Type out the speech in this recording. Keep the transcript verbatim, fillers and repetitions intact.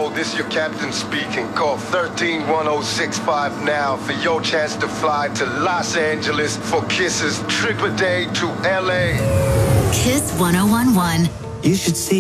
Hello, this is your captain speaking. Call thirteen one oh six five now for your chance to fly to Los Angeles for Kiss's trip a day to L A. Kiss one oh one one. You should see